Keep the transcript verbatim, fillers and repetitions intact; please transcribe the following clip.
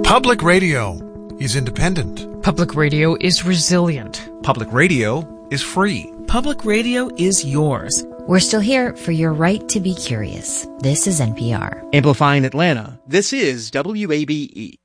Public radio is independent. Public radio is resilient. Public radio is free. Public radio is yours. We're still here for your right to be curious. This is N P R. Amplifying Atlanta, this is W A B E.